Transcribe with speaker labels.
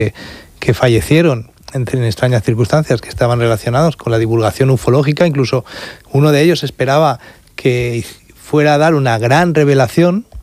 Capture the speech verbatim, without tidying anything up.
Speaker 1: que, que fallecieron en, en extrañas circunstancias que estaban relacionados con la divulgación ufológica. Incluso uno de ellos esperaba que fuera a dar una gran revelación